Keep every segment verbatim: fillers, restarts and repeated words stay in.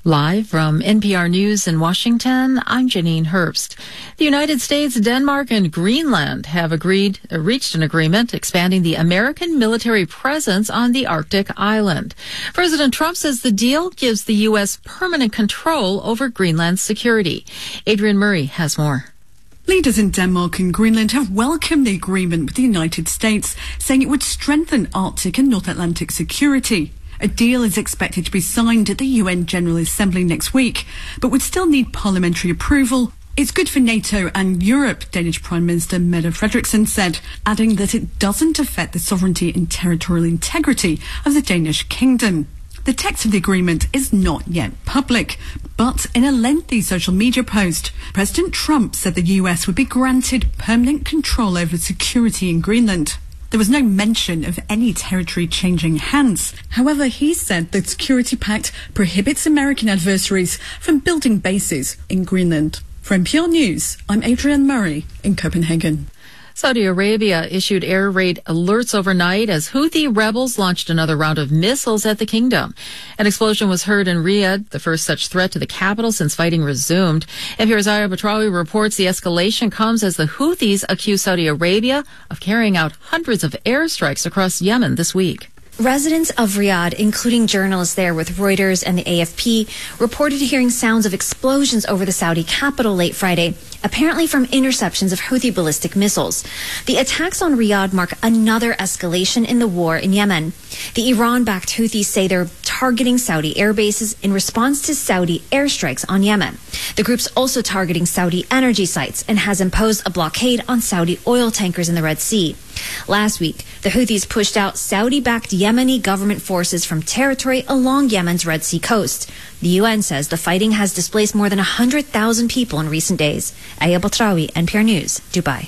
Live from N P R News in Washington, I'm Janine Herbst. The United States, Denmark, and Greenland have agreed, uh, reached an agreement expanding the American military presence on the Arctic island. President Trump says the deal gives the U S permanent control over Greenland's security. Adrian Murray has more. Leaders in Denmark and Greenland have welcomed the agreement with the United States, saying it would strengthen Arctic and North Atlantic security. A deal is expected to be signed at the U N General Assembly next week, but would still need parliamentary approval. It's good for NATO and Europe, Danish Prime Minister Mette Frederiksen said, adding that it doesn't affect the sovereignty and territorial integrity of the Danish kingdom. The text of the agreement is not yet public, but in a lengthy social media post, President Trump said the U S would be granted permanent control over security in Greenland. There was no mention of any territory changing hands. However, he said the Security Pact prohibits American adversaries from building bases in Greenland. For N P R News, I'm Adrienne Murray in Copenhagen. Saudi Arabia issued air raid alerts overnight as Houthi rebels launched another round of missiles at the kingdom. An explosion was heard in Riyadh, the first such threat to the capital since fighting resumed. N P R's Aya Batrawi reports the escalation comes as the Houthis accuse Saudi Arabia of carrying out hundreds of airstrikes across Yemen this week. Residents of Riyadh, including journalists there with Reuters and the A F P, reported hearing sounds of explosions over the Saudi capital late Friday, apparently from interceptions of Houthi ballistic missiles. The attacks on Riyadh mark another escalation in the war in Yemen. The Iran-backed Houthis say they're targeting Saudi air bases in response to Saudi airstrikes on Yemen. The group's also targeting Saudi energy sites and has imposed a blockade on Saudi oil tankers in the Red Sea. Last week, the Houthis pushed out Saudi-backed Yemeni government forces from territory along Yemen's Red Sea coast. The U N says the fighting has displaced more than one hundred thousand people in recent days. Aya Batrawi, N P R News, Dubai.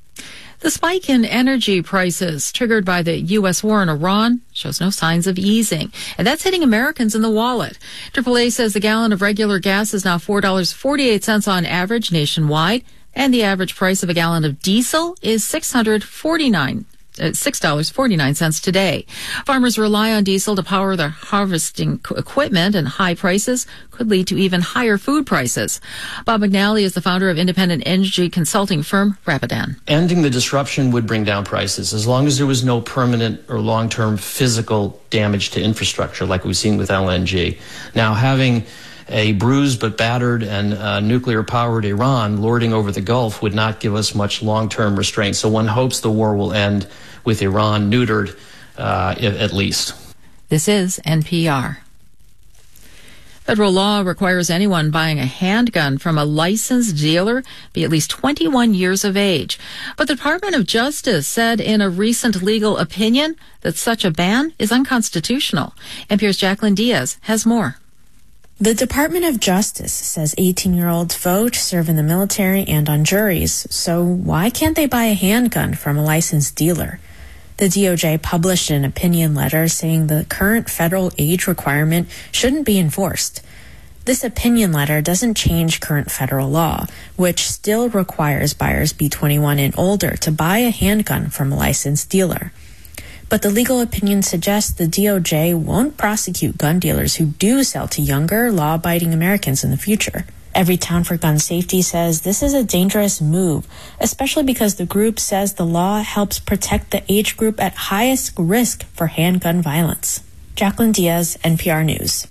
The spike in energy prices triggered by the U S war in Iran shows no signs of easing, and that's hitting Americans in the wallet. triple A says the gallon of regular gas is now four dollars and forty-eight cents on average nationwide, and the average price of a gallon of diesel is six hundred forty-nine uh, six dollars and forty-nine cents today. Farmers rely on diesel to power their harvesting equipment, and high prices could lead to even higher food prices. Bob McNally is the founder of independent energy consulting firm Rapidan. Ending the disruption would bring down prices as long as there was no permanent or long-term physical damage to infrastructure like we've seen with L N G. Now, having a bruised but battered and uh, nuclear-powered Iran lording over the Gulf would not give us much long-term restraint. So one hopes the war will end with Iran neutered, uh, at least. This is N P R. Federal law requires anyone buying a handgun from a licensed dealer be at least twenty-one years of age. But the Department of Justice said in a recent legal opinion that such a ban is unconstitutional. N P R's Jacqueline Diaz has more. The Department of Justice says eighteen-year-olds vote, serve in the military, and on juries. So why can't they buy a handgun from a licensed dealer? The D O J published an opinion letter saying the current federal age requirement shouldn't be enforced. This opinion letter doesn't change current federal law, which still requires buyers be twenty-one and older to buy a handgun from a licensed dealer. But the legal opinion suggests the D O J won't prosecute gun dealers who do sell to younger, law-abiding Americans in the future. Everytown for Gun Safety says this is a dangerous move, especially because the group says the law helps protect the age group at highest risk for handgun violence. Jacqueline Diaz, N P R News.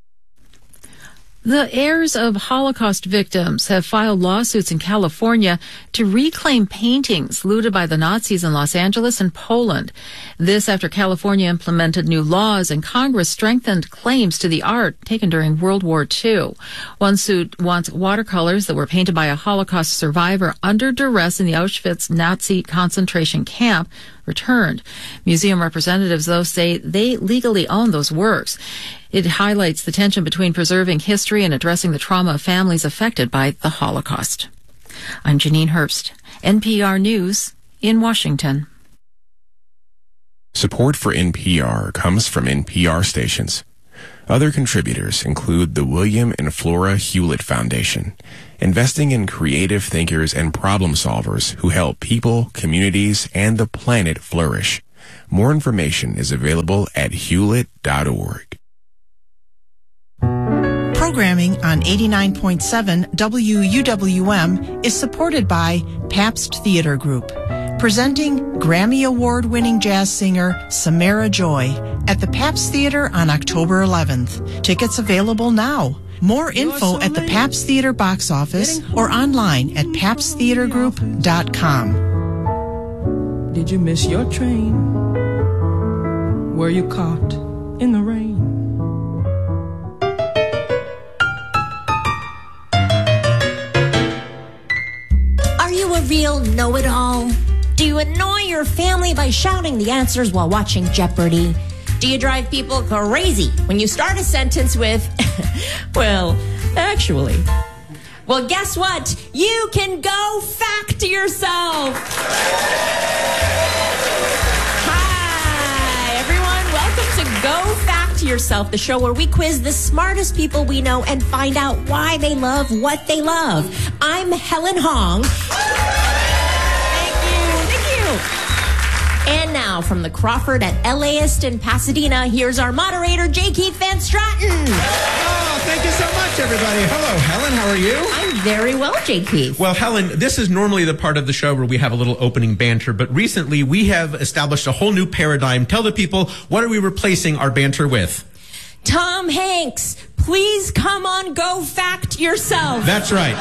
The heirs of Holocaust victims have filed lawsuits in California to reclaim paintings looted by the Nazis in Los Angeles and Poland. This after California implemented new laws and Congress strengthened claims to the art taken during World War Two. One suit wants watercolors that were painted by a Holocaust survivor under duress in the Auschwitz Nazi concentration camp returned. Museum representatives, though, say they legally own those works. It highlights the tension between preserving history and addressing the trauma of families affected by the Holocaust. I'm Janine Herbst, N P R News in Washington. Support for N P R comes from N P R stations. Other contributors include the William and Flora Hewlett Foundation, investing in creative thinkers and problem solvers who help people, communities, and the planet flourish. More information is available at hewlett dot org. Programming on eighty-nine point seven W U W M is supported by Pabst Theater Group, presenting Grammy Award-winning jazz singer Samara Joy at the Pabst Theater on October eleventh. Tickets available now. More info at the Pabst Theater box office or online at pabst theater group dot com. Did you miss your train? Were you caught in the rain? Are you a real know-it-all? Do you annoy your family by shouting the answers while watching Jeopardy? Do you drive people crazy when you start a sentence with, well, actually? Well, guess what? You can go fact yourself. Hi, everyone. Welcome to Go Fact Yourself, the show where we quiz the smartest people we know and find out why they love what they love. I'm Helen Hong. Thank you. Thank you. And now, from the Crawford at LAist in Pasadena, here's our moderator, J. Keith Van Straten. Oh, thank you so much, everybody. Hello, Helen. How are you? I'm very well, J. Keith. Well, Helen, this is normally the part of the show where we have a little opening banter, but recently we have established a whole new paradigm. Tell the people, what are we replacing our banter with? Tom Hanks, please come on, Go Fact Yourself. That's right.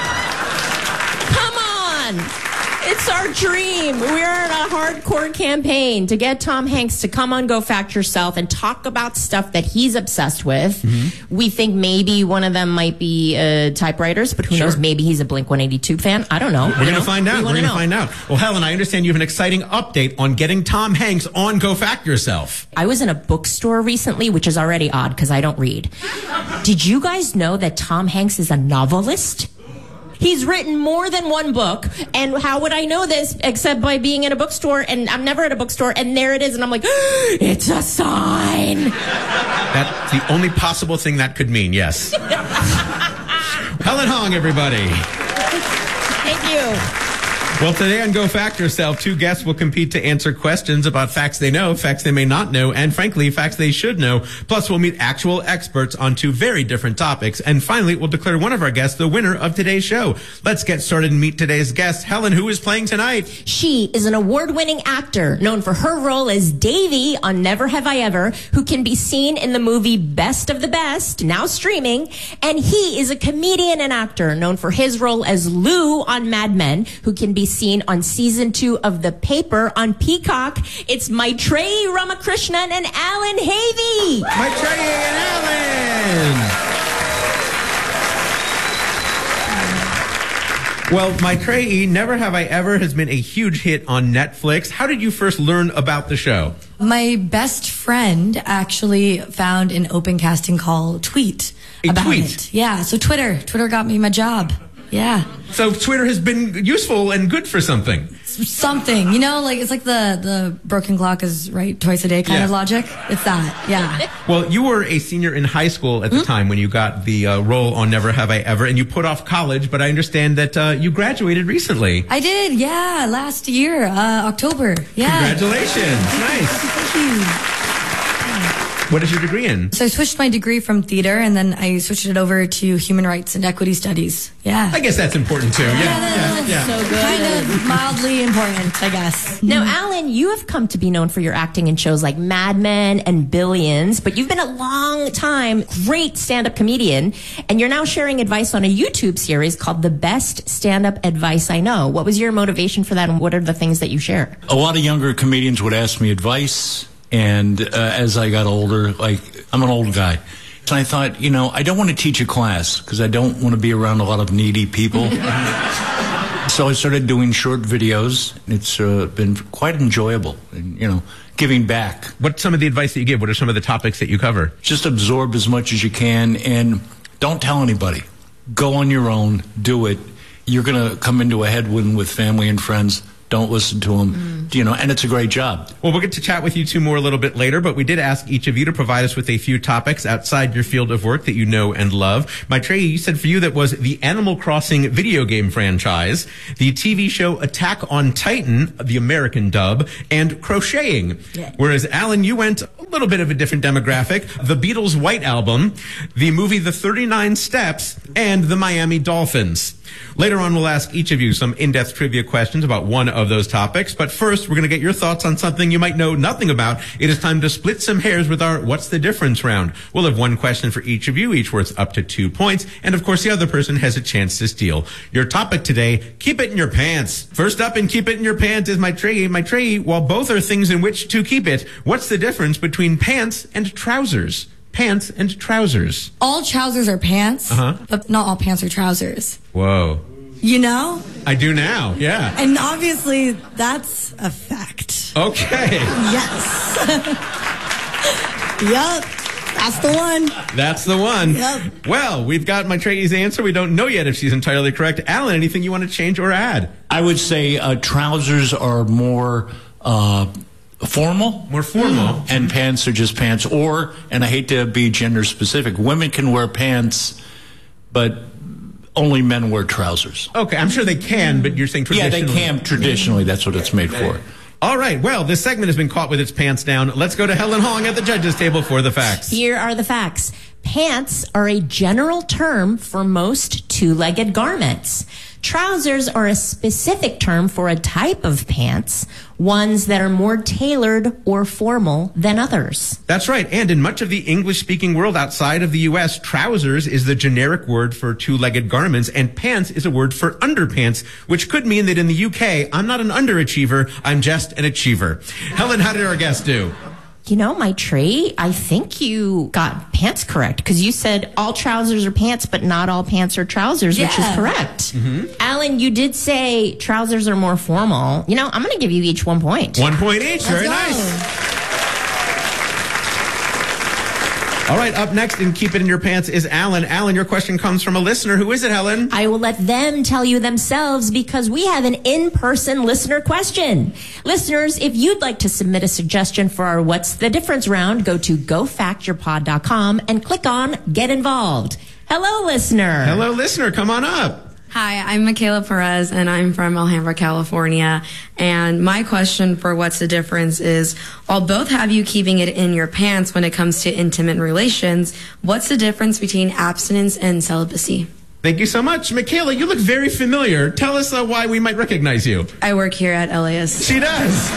Come on. It's our dream. We're in a hardcore campaign to get Tom Hanks to come on Go Fact Yourself and talk about stuff that he's obsessed with. Mm-hmm. We think maybe one of them might be uh, typewriters, but who sure. knows? Maybe he's a Blink one eighty-two fan. I don't know. We're going to find out. We We're going to find out. Well, Helen, I understand you have an exciting update on getting Tom Hanks on Go Fact Yourself. I was in a bookstore recently, which is already odd because I don't read. Did you guys know that Tom Hanks is a novelist? He's written more than one book, and how would I know this except by being in a bookstore, and I'm never at a bookstore, and there it is, and I'm like, it's a sign. That's the only possible thing that could mean, yes. Helen Hong, everybody. Thank you. Well, today on Go Fact Yourself, two guests will compete to answer questions about facts they know, facts they may not know, and frankly, facts they should know. Plus, we'll meet actual experts on two very different topics. And finally, we'll declare one of our guests the winner of today's show. Let's get started and meet today's guest. Helen, who is playing tonight? She is an award-winning actor known for her role as Davy on Never Have I Ever, who can be seen in the movie Best of the Best, now streaming. And he is a comedian and actor known for his role as Lou on Mad Men, who can be seen on season two of The Paper on Peacock. It's Maitreyi Ramakrishnan and Alan Havey. Maitreyi and Alan. Well, Maitreyi, Never Have I Ever has been a huge hit on Netflix. How did you first learn about the show? My best friend actually found an open casting call tweet a about tweet. it. Yeah, so Twitter. Twitter got me my job. Yeah. So Twitter has been useful and good for something. Something. You know, like it's like the, the broken clock is right twice a day kind yeah. of logic. It's that. Yeah. Well, you were a senior in high school at the mm-hmm. time when you got the uh, role on Never Have I Ever, and you put off college, but I understand that uh, you graduated recently. I did, yeah, last year, uh, October. Yeah. Congratulations. Nice. Thank you. What is your degree in? So I switched my degree from theater, and then I switched it over to human rights and equity studies. Yeah. I guess that's important, too. Yeah, yeah, yeah. yeah. So good. Kind of mildly important, I guess. Now, Alan, you have come to be known for your acting in shows like Mad Men and Billions, but you've been a long time great stand-up comedian, and you're now sharing advice on a YouTube series called The Best Stand-Up Advice I Know. What was your motivation for that, and what are the things that you share? A lot of younger comedians would ask me advice. And uh, as I got older, like, I'm an old guy. And I thought, you know, I don't want to teach a class because I don't want to be around a lot of needy people. So I started doing short videos. It's uh, been quite enjoyable, and, you know, giving back. What's some of the advice that you give? What are some of the topics that you cover? Just absorb as much as you can and don't tell anybody. Go on your own. Do it. You're going to come into a headwind with family and friends. Don't listen to them, mm. you know, and it's a great job. Well, we'll get to chat with you two more a little bit later, but we did ask each of you to provide us with a few topics outside your field of work that you know and love. Maitreyi, you said for you that was the Animal Crossing video game franchise, the T V show Attack on Titan, the American dub, and crocheting. Yeah. Whereas, Alan, you went a a little bit of a different demographic, the Beatles' White Album, the movie The thirty-nine Steps, and the Miami Dolphins. Later on, we'll ask each of you some in-depth trivia questions about one of those topics. But first, we're going to get your thoughts on something you might know nothing about. It is time to split some hairs with our What's the Difference round. We'll have one question for each of you, each worth up to two points. And of course, the other person has a chance to steal. Your topic today, keep it in your pants. First up in Keep It in Your Pants is Maitreyi. Maitreyi, while both are things in which to keep it, what's the difference between pants and trousers? Pants and trousers. All trousers are pants, Uh-huh. but not all pants are trousers. Whoa. You know? I do now, yeah. And obviously, that's a fact. Okay. Yes. Yup. That's the one. That's the one. Yep. Well, we've got Maitreyi's answer. We don't know yet if she's entirely correct. Alan, anything you want to change or add? I would say uh, trousers are more uh, formal. More formal. And pants are just pants. Or, and I hate to be gender specific, women can wear pants, but only men wear trousers. Okay, I'm sure they can, but you're saying traditionally. Yeah, they can traditionally. That's what it's made for. All right, well, this segment has been caught with its pants down. Let's go to Helen Hong at the judges' table for the facts. Here are the facts. Pants are a general term for most two-legged garments. Trousers are a specific term for a type of pants, ones that are more tailored or formal than others. That's right, and in much of the English-speaking world outside of the U S, trousers is the generic word for two-legged garments, and pants is a word for underpants, which could mean that in the U K, I'm not an underachiever, I'm just an achiever. Helen, how did our guest do? You know, Maitreyi, I think you got pants correct because you said all trousers are pants, but not all pants are trousers, Yeah. which is correct. Mm-hmm. Alan, you did say trousers are more formal. You know, I'm going to give you each one point. One point each. Let's Very go. nice. All right, up next in Keep It in Your Pants is Alan. Alan, your question comes from a listener. Who is it, Helen? I will let them tell you themselves because we have an in-person listener question. Listeners, if you'd like to submit a suggestion for our What's the Difference round, go to go fact your pod dot com and click on Get Involved. Hello, listener. Hello, listener. Come on up. Hi, I'm Michaela Perez, and I'm from Alhambra, California. And my question for What's the Difference is, while both have you keeping it in your pants when it comes to intimate relations, what's the difference between abstinence and celibacy? Thank you so much. Michaela, you look very familiar. Tell us uh, why we might recognize you. I work here at L A S. She does.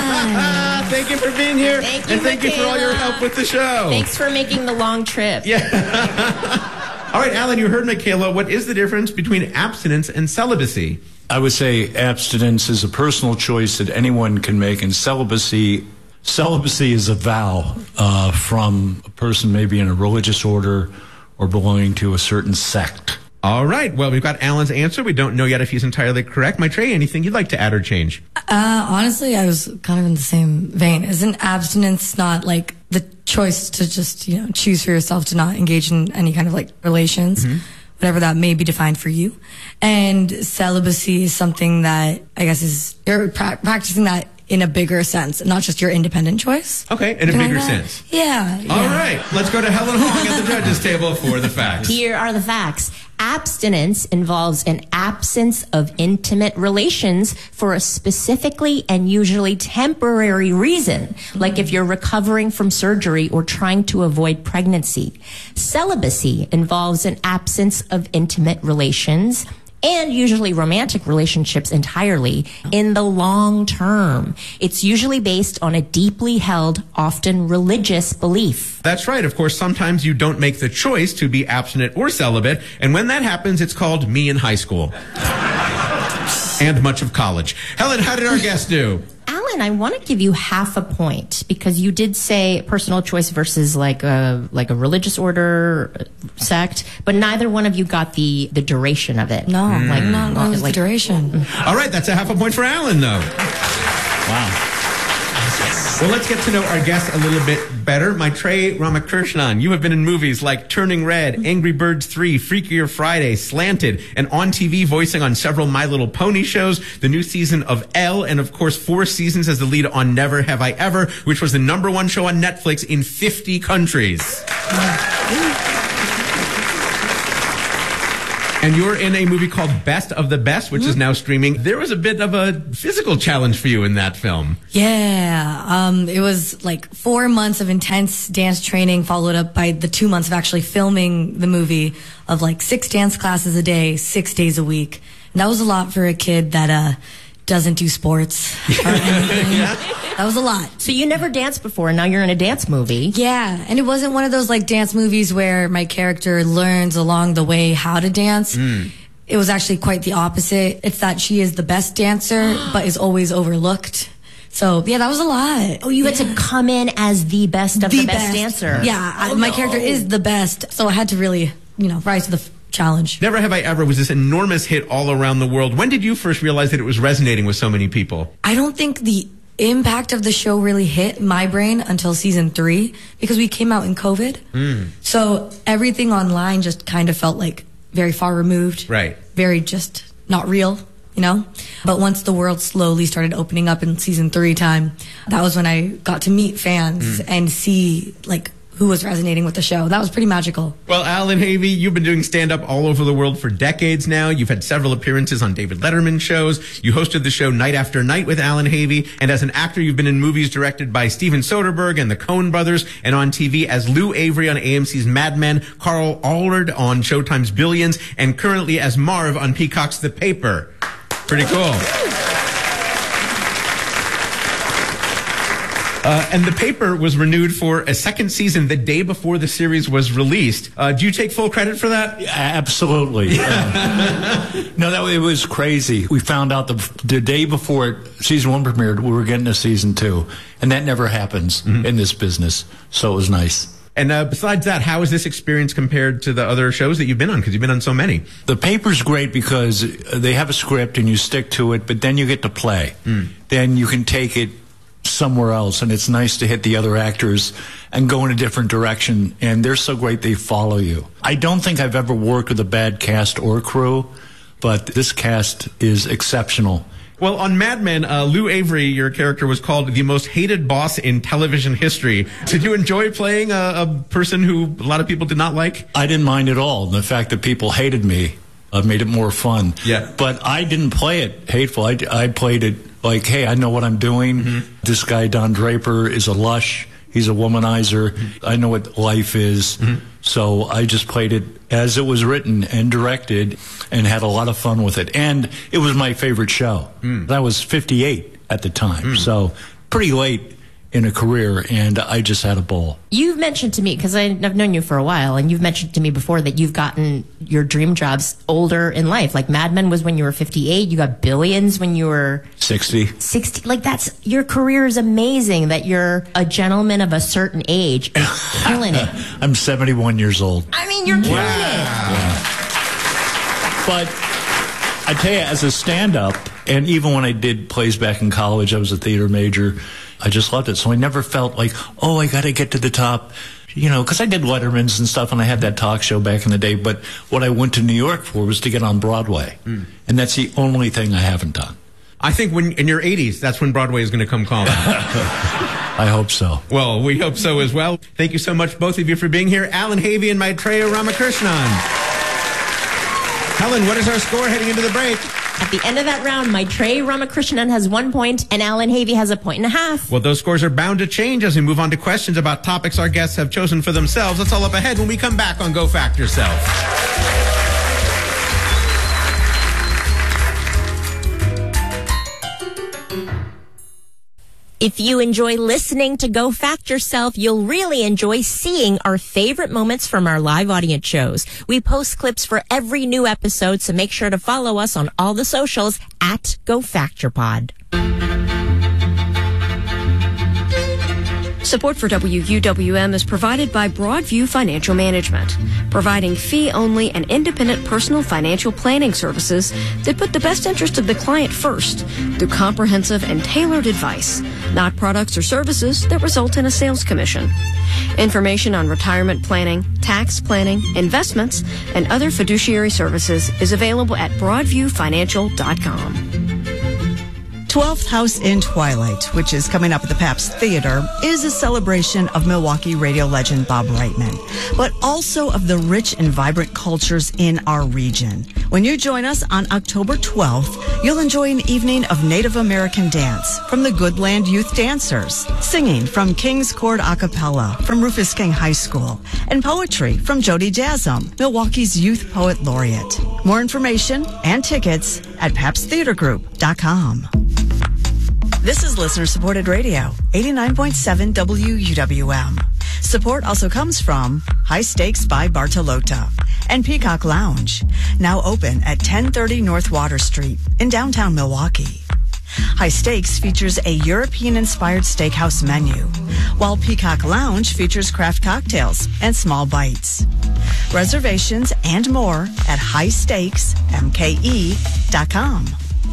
Thank you for being here. Thank you, and thank you for all your Michaela. help with the show. Thanks for making the long trip. Yeah. All right, Alan, you heard Michaela. What is the difference between abstinence and celibacy? I would say abstinence is a personal choice that anyone can make, and celibacy celibacy is a vow uh, from a person maybe in a religious order or belonging to a certain sect. All right. Well, we've got Alan's answer. We don't know yet if he's entirely correct. Maitreyi, anything you'd like to add or change? Uh, honestly, I was kind of in the same vein. Isn't abstinence not like the choice to just, you know, choose for yourself to not engage in any kind of like relations, Mm-hmm. whatever that may be defined for you? And celibacy is something that I guess is, you're pra- practicing that in a bigger sense, not just your independent choice. Okay, in a Something bigger like that. sense. Yeah, yeah. All right. Let's go to Helen Hong at the judges' table for the facts. Here are the facts. Abstinence involves an absence of intimate relations for a specifically and usually temporary reason, like if you're recovering from surgery or trying to avoid pregnancy. Celibacy involves an absence of intimate relations and usually romantic relationships entirely in the long term. It's usually based on a deeply held, often religious belief. That's right. Of course, sometimes you don't make the choice to be abstinent or celibate. And when that happens, it's called me in high school. And much of college. Helen, how did our guest do? Alan, I want to give you half a point because you did say personal choice versus like a like a religious order sect, but neither one of you got the the duration of it. No, Mm. like not, not like- the duration. All right, that's a half a point for Alan, though. Wow. Well, let's get to know our guest a little bit better. Maitreyi Ramakrishnan, you have been in movies like Turning Red, Angry Birds three, Freakier Friday, Slanted, and on T V voicing on several My Little Pony shows, the new season of Elle, and of course four seasons as the lead on Never Have I Ever, which was the number one show on Netflix in fifty countries. And you're in a movie called Best of the Best, which mm-hmm. is now streaming. There was a bit of a physical challenge for you in that film. Yeah. Um, it was like four months of intense dance training, followed up by the two months of actually filming the movie, of like six dance classes a day, six days a week. And that was a lot for a kid that uh, doesn't do sports or anything. Yeah. That was a lot. So you never danced before, and now you're in a dance movie. Yeah, and it wasn't one of those like dance movies where my character learns along the way how to dance. Mm. It was actually quite the opposite. It's that she is the best dancer, but is always overlooked. So, yeah, that was a lot. Oh, you yeah. had to come in as the best of the, the best, best dancer. Yeah, oh, I, my no. character is the best, so I had to really, you know, rise to the f- challenge. Never Have I Ever was this enormous hit all around the world. When did you first realize that it was resonating with so many people? I don't think the impact of the show really hit my brain until season three, because we came out in COVID. Mm. So everything online just kind of felt like very far removed. Right. Very just not real, you know? But once the world slowly started opening up in season three time, that was when I got to meet fans mm. and see, like, who was resonating with the show. That was pretty magical. Well, Alan Havey, you've been doing stand-up all over the world for decades now. You've had several appearances on David Letterman shows. You hosted the show Night After Night with Alan Havey. And as an actor, you've been in movies directed by Steven Soderbergh and the Coen brothers, and on T V as Lou Avery on A M C's Mad Men, Carl Allred on Showtime's Billions, and currently as Marv on Peacock's The Paper. Pretty cool. Uh, and The Paper was renewed for a second season the day before the series was released. Uh, do you take full credit for that? Yeah, absolutely. Uh, no, that it was crazy. We found out the, the day before season one premiered, we were getting a season two. And that never happens mm-hmm. in this business. So it was nice. And uh, besides that, how is this experience compared to the other shows that you've been on? Because you've been on so many. The Paper's great because they have a script and you stick to it, but then you get to play. Mm. Then you can take it somewhere else, and it's nice to hit the other actors and go in a different direction, and they're so great they follow you. I don't think I've ever worked with a bad cast or crew, but this cast is exceptional. Well, on Mad Men, uh, Lou Avery, your character, was called the most hated boss in television history. Did you enjoy playing a, a person who a lot of people did not like? I didn't mind at all. The fact that people hated me uh, made it more fun. Yeah. But I didn't play it hateful. I, I played it like, hey, I know what I'm doing. Mm-hmm. This guy, Don Draper, is a lush. He's a womanizer. Mm-hmm. I know what life is. Mm-hmm. So I just played it as it was written and directed and had a lot of fun with it. And it was my favorite show. Mm. I was fifty-eight at the time. Mm. So pretty late in a career, and I just had a ball. You've mentioned to me, because I've known you for a while, and you've mentioned to me before that you've gotten your dream jobs older in life. Like Mad Men was when you were fifty-eight. You got Billions when you were sixty. sixty. Like that's, your career is amazing that you're a gentleman of a certain age and killing it. I'm seventy-one years old. I mean, you're killing wow. it. Yeah. But I tell you, as a stand-up, and even when I did plays back in college, I was a theater major. I just loved it. So I never felt like, oh, I got to get to the top, you know, because I did Letterman's and stuff, and I had that talk show back in the day. But what I went to New York for was to get on Broadway. Mm. And that's the only thing I haven't done. I think when in your eighties, that's when Broadway is going to come calling. I hope so. Well, we hope so as well. Thank you so much, both of you, for being here. Alan Havey and Maitreya Ramakrishnan. Helen, what is our score heading into the break? At the end of that round, Maitreya Ramakrishnan has one point and Alan Havey has a point and a half. Well, those scores are bound to change as we move on to questions about topics our guests have chosen for themselves. That's all up ahead when we come back on Go Fact Yourself. If you enjoy listening to Go Fact Yourself, you'll really enjoy seeing our favorite moments from our live audience shows. We post clips for every new episode, so make sure to follow us on all the socials at Go Fact Your Pod. Support for W U W M is provided by Broadview Financial Management, providing fee-only and independent personal financial planning services that put the best interest of the client first through comprehensive and tailored advice, not products or services that result in a sales commission. Information on retirement planning, tax planning, investments, and other fiduciary services is available at broadview financial dot com. twelfth House in Twilight, which is coming up at the Pabst Theater, is a celebration of Milwaukee radio legend Bob Reitman, but also of the rich and vibrant cultures in our region. When you join us on October twelfth, you'll enjoy an evening of Native American dance from the Goodland Youth Dancers, singing from King's Court A Cappella from Rufus King High School, and poetry from Jody Jasm, Milwaukee's Youth Poet Laureate. More information and tickets at pabst theater group dot com. This is listener-supported radio, eighty-nine point seven W U W M. Support also comes from High Stakes by Bartolotta and Peacock Lounge, now open at ten thirty North Water Street in downtown Milwaukee. High Stakes features a European-inspired steakhouse menu, while Peacock Lounge features craft cocktails and small bites. Reservations and more at high stakes m k e dot com.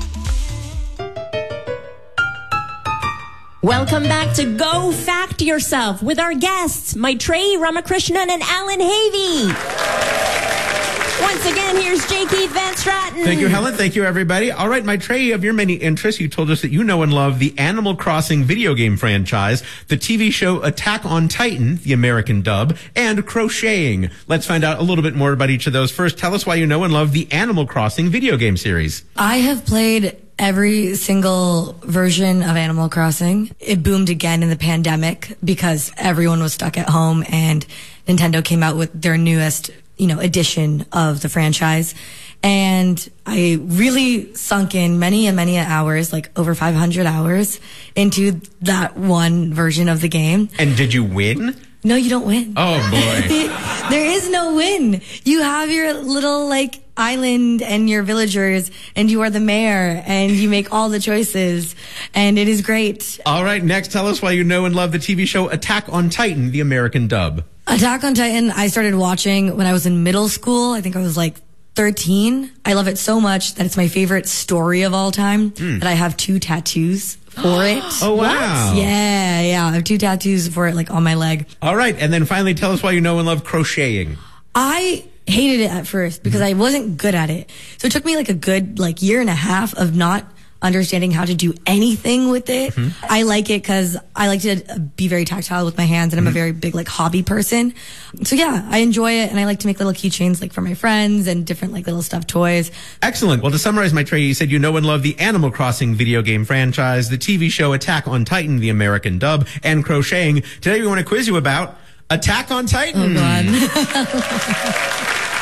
Welcome back to Go Fact Yourself with our guests, Maitreyi Ramakrishnan and Alan Havey. Once again, here's J. Keith Van Straten. Thank you, Helen. Thank you, everybody. All right, Maitreyi, of your many interests, you told us that you know and love the Animal Crossing video game franchise, the T V show Attack on Titan, the American dub, and crocheting. Let's find out a little bit more about each of those. First, tell us why you know and love the Animal Crossing video game series. I have played every single version of Animal Crossing. It boomed again in the pandemic because everyone was stuck at home and Nintendo came out with their newest, you know, edition of the franchise. And I really sunk in many and many hours, like over five hundred hours into that one version of the game. And did you win? No, you don't win. Oh, boy. There is no win. You have your little, like, island and your villagers, and you are the mayor, and you make all the choices, and it is great. All right, next, tell us why you know and love the T V show Attack on Titan, the American dub. Attack on Titan, I started watching when I was in middle school. I think I was, like, thirteen. I love it so much that it's my favorite story of all time, mm. that I have two tattoos for it. Oh, wow. Yeah, yeah. I have two tattoos for it, like, on my leg. All right, and then finally, tell us why you know and love crocheting. I hated it at first because I wasn't good at it. So it took me like a good like year and a half of not understanding how to do anything with it. Mm-hmm. I like it because I like to be very tactile with my hands, and I'm mm-hmm. a very big like hobby person. So yeah, I enjoy it, and I like to make little keychains like for my friends and different like little stuffed toys. Excellent. Well, to summarize, Maitreyi, you said you know and love the Animal Crossing video game franchise, the T V show Attack on Titan, the American dub, and crocheting. Today we want to quiz you about Attack on Titan. Oh, God.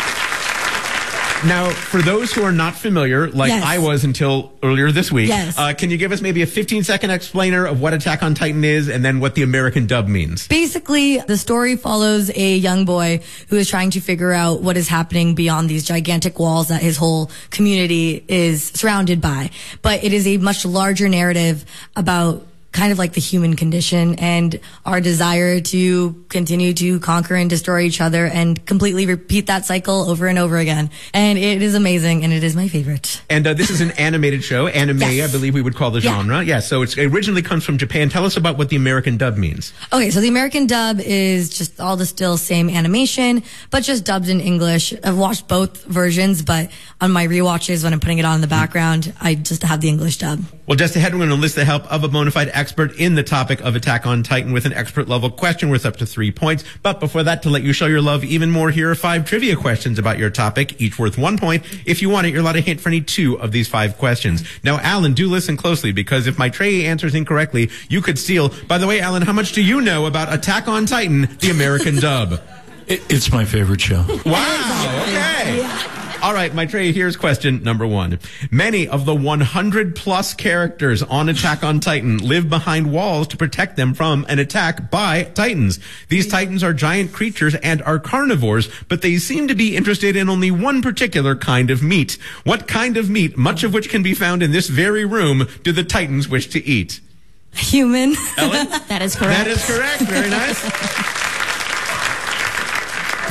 Now, for those who are not familiar, like yes. I was until earlier this week, yes. uh, can you give us maybe a fifteen-second explainer of what Attack on Titan is and then what the American dub means? Basically, the story follows a young boy who is trying to figure out what is happening beyond these gigantic walls that his whole community is surrounded by. But it is a much larger narrative about kind of like the human condition and our desire to continue to conquer and destroy each other and completely repeat that cycle over and over again. And it is amazing, and it is my favorite. And uh, this is an animated show, anime, yes. I believe we would call the genre. Yeah, yeah, so it's, it originally comes from Japan. Tell us about what the American dub means. Okay, so the American dub is just all the still same animation, but just dubbed in English. I've watched both versions, but on my rewatches, when I'm putting it on in the background, I just have the English dub. Well, just ahead, we're going to enlist the help of a bona fide expert in the topic of Attack on Titan with an expert level question worth up to three points. But before that, to let you show your love even more, here are five trivia questions about your topic, each worth one point. If you want it, you're allowed a hint for any two of these five questions. Now, Alan, do listen closely, because if Maitreyi answers incorrectly, you could steal. By the way, Alan, how much do you know about Attack on Titan, the American dub? It, it's my favorite show. Wow, okay. Yeah. All right, Maitreyi, here's question number one. Many of the one hundred plus characters on Attack on Titan live behind walls to protect them from an attack by Titans. These Titans are giant creatures and are carnivores, but they seem to be interested in only one particular kind of meat. What kind of meat, much of which can be found in this very room, do the Titans wish to eat? Human. Ellen? That is correct. That is correct. Very nice.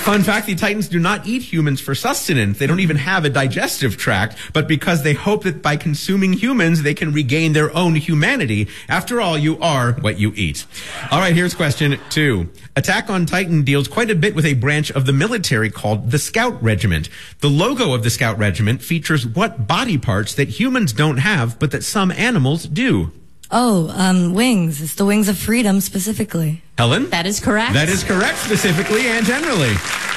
Fun fact, the Titans do not eat humans for sustenance. They don't even have a digestive tract, but because they hope that by consuming humans, they can regain their own humanity. After all, you are what you eat. All right, here's question two. Attack on Titan deals quite a bit with a branch of the military called the Scout Regiment. The logo of the Scout Regiment features what body parts that humans don't have, but that some animals do? Oh, um, wings. It's the wings of freedom specifically. Helen? That is correct. That is correct, specifically and generally.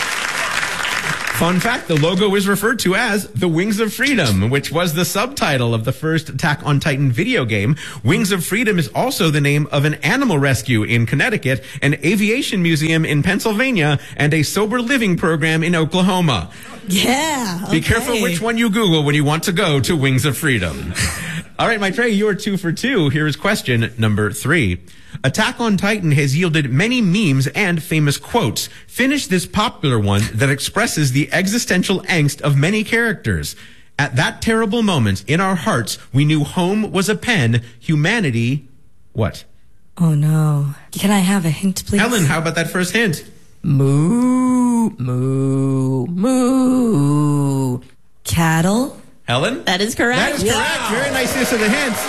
Fun fact, the logo is referred to as the Wings of Freedom, which was the subtitle of the first Attack on Titan video game. Wings of Freedom is also the name of an animal rescue in Connecticut, an aviation museum in Pennsylvania, and a sober living program in Oklahoma. Yeah. Okay. Be careful which one you Google when you want to go to Wings of Freedom. All right, Maitreya, you are two for two. Here is question number three. Attack on Titan has yielded many memes and famous quotes. Finish this popular one that expresses the existential angst of many characters. At that terrible moment, in our hearts, we knew home was a pen, humanity, what? Oh no. Can I have a hint, please? Helen, how about that first hint? Moo, moo, moo. Cattle? Helen? That is correct. That is correct. Wow. Very nice use of the hints.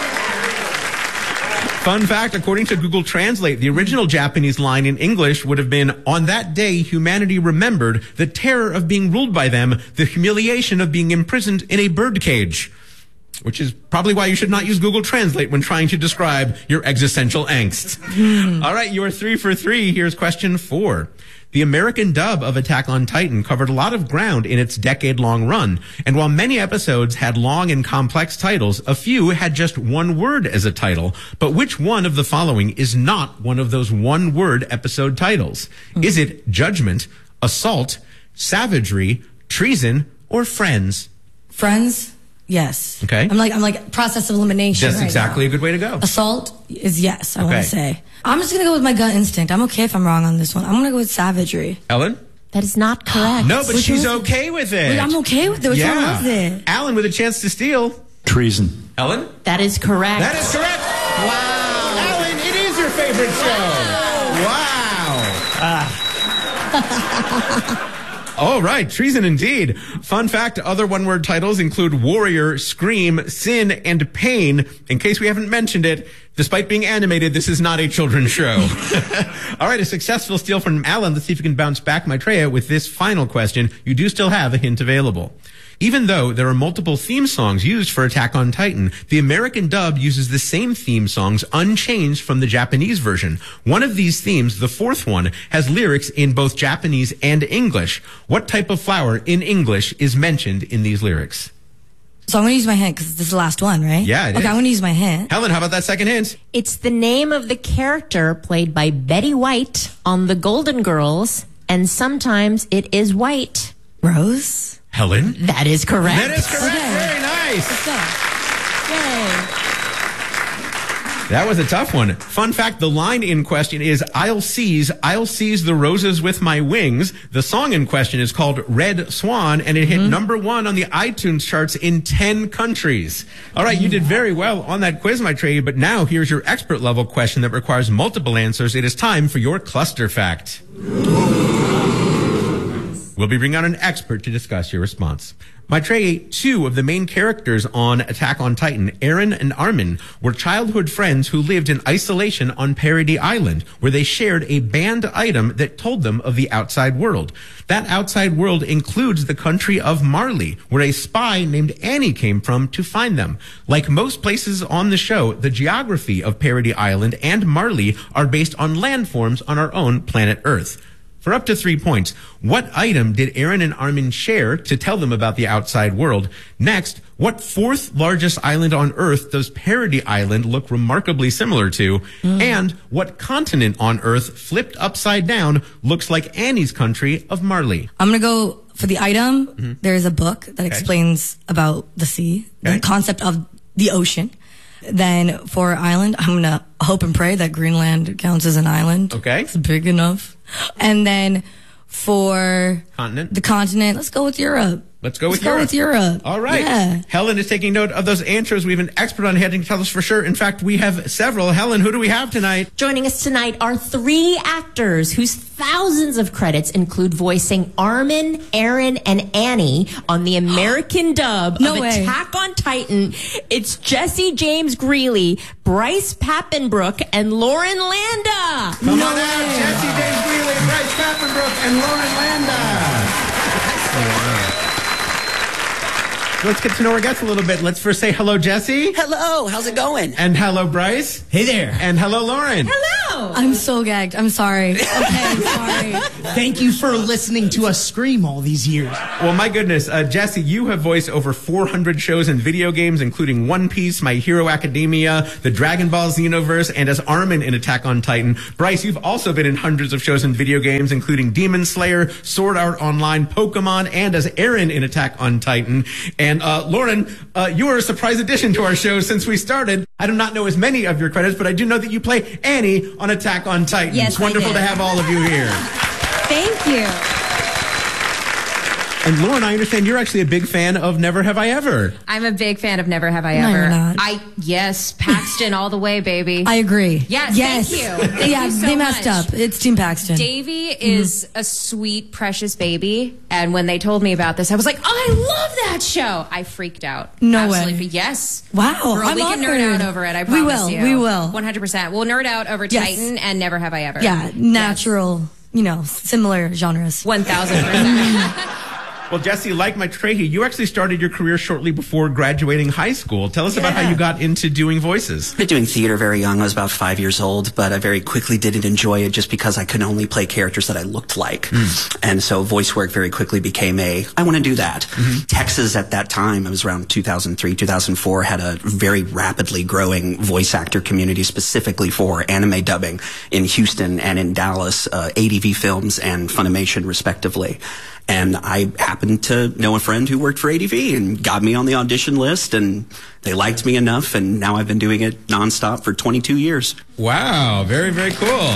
Fun fact, according to Google Translate, the original Japanese line in English would have been, on that day, humanity remembered the terror of being ruled by them, the humiliation of being imprisoned in a birdcage. Which is probably why you should not use Google Translate when trying to describe your existential angst. Mm. All right, you are three for three. Here's question four. The American dub of Attack on Titan covered a lot of ground in its decade-long run, and while many episodes had long and complex titles, a few had just one word as a title. But which one of the following is not one of those one-word episode titles? Mm. Is it Judgment, Assault, Savagery, Treason, or Friends? Friends? Yes. Okay. I'm like I'm like process of elimination. That's right exactly now. a good way to go. Assault is yes, I okay. want to say. I'm just going to go with my gut instinct. I'm okay if I'm wrong on this one. I'm going to go with Savagery. Ellen? That is not correct. No, but Which she's one? okay with it. Wait, I'm okay with it. Which yeah. one was it? Alan with a chance to steal. Treason. Ellen? That is correct. That is correct. Wow. Alan, it is your favorite show. Wow. Ah. All right, Treason indeed. Fun fact, other one-word titles include Warrior, Scream, Sin, and Pain. In case we haven't mentioned it, despite being animated, this is not a children's show. All right, a successful steal from Alan. Let's see if you can bounce back, Maitreya, with this final question. You do still have a hint available. Even though there are multiple theme songs used for Attack on Titan, the American dub uses the same theme songs unchanged from the Japanese version. One of these themes, the fourth one, has lyrics in both Japanese and English. What type of flower in English is mentioned in these lyrics? So I'm going to use my hint because this is the last one, right? Yeah, it okay, is. I'm going to use my hint. Helen, how about that second hint? It's the name of the character played by Betty White on The Golden Girls, and sometimes it is White. Rose? Helen? That is correct. That is correct. Okay. Very nice. Let's go. Yay. That was a tough one. Fun fact, the line in question is, I'll seize, I'll seize the roses with my wings. The song in question is called Red Swan, and it hit mm-hmm. number one on the iTunes charts in ten countries. All right, you did very well on that quiz, Maitreya, but now here's your expert level question that requires multiple answers. It is time for your cluster fact. We'll be bringing on an expert to discuss your response. Maitreya, two of the main characters on Attack on Titan, Eren and Armin, were childhood friends who lived in isolation on Paradis Island, where they shared a banned item that told them of the outside world. That outside world includes the country of Marley, where a spy named Annie came from to find them. Like most places on the show, the geography of Paradis Island and Marley are based on landforms on our own planet Earth. For up to three points, what item did Eren and Armin share to tell them about the outside world? Next, what fourth largest island on Earth does Paradis Island look remarkably similar to? Mm. And what continent on Earth, flipped upside down, looks like Annie's country of Marley? I'm going to go for the item. Mm-hmm. There is a book that okay. explains about the sea, okay. the concept of the ocean. Then for island, I'm going to hope and pray that Greenland counts as an island. Okay. It's big enough. And then for continent, the continent, let's go with Europe. Let's go with Let's go Europe. with Europe. All right. Yeah. Helen is taking note of those answers. We have an expert on hand to tell us for sure. In fact, we have several. Helen, who do we have tonight? Joining us tonight are three actors whose thousands of credits include voicing Armin, Aaron, and Annie on the American dub No of way. Attack on Titan. It's Jesse James Greeley, Bryce Papenbrook, and Lauren Landa. Come on out, Jesse James Greeley, Bryce Papenbrook, and Lauren Landa. Let's get to know our guests a little bit. Let's first say hello, Jesse. Hello, how's it going? And hello, Bryce. Hey there. And hello, Lauren. Hello. I'm so gagged. I'm sorry. Okay, I'm sorry. Thank you for listening to us scream all these years. Well, my goodness, uh, Jesse, you have voiced over four hundred shows and video games, including One Piece, My Hero Academia, the Dragon Ball Xenoverse, and as Armin in Attack on Titan. Bryce, you've also been in hundreds of shows and video games, including Demon Slayer, Sword Art Online, Pokemon, and as Aaron in Attack on Titan. And uh, Lauren, uh, you are a surprise addition to our show since we started. I do not know as many of your credits, but I do know that you play Annie on Attack on Titan. Yes, it's wonderful I to did. have all of you here. Thank you. And Lauren, I understand you're actually a big fan of Never Have I Ever. I'm a big fan of Never Have I No, Ever. you're not. I yes, Paxton all the way, baby. I agree. Yes, yes. thank you. Thank yeah, you so they messed much. up. It's Team Paxton. Davey is a sweet, precious baby, and when they told me about this, I was like, oh, I love that show. I freaked out. No Absolutely. way. Yes. Wow, Girl, I'm we can honored. nerd out over it. I We promise will, you. we will. one hundred percent. We'll nerd out over Yes. Titan and Never Have I Ever. Yeah, natural, you know, similar genres. one thousand percent. Well, Jesse, like Mike Trahey, you actually started your career shortly before graduating high school. Tell us about how you got into doing voices. I started doing theater very young. I was about five years old, but I very quickly didn't enjoy it just because I could only play characters that I looked like. Mm. And so voice work very quickly became a, I want to do that. Mm-hmm. Texas at that time, it was around two thousand three, two thousand four, had a very rapidly growing voice actor community specifically for anime dubbing in Houston and in Dallas, uh, A D V Films and Funimation respectively. And I happened to know a friend who worked for A D V and got me on the audition list, and they liked me enough, and now I've been doing it nonstop for twenty-two years. Wow, very, very cool.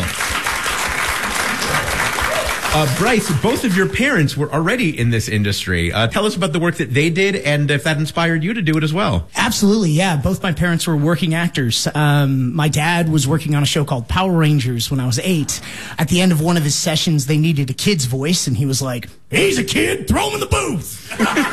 Uh, Bryce, both of your parents were already in this industry. Uh, tell us about the work that they did and if that inspired you to do it as well. Absolutely, yeah. Both my parents were working actors. Um, my dad was working on a show called Power Rangers when I was eight. At the end of one of his sessions, they needed a kid's voice, and he was like, he's a kid, throw him in the booth.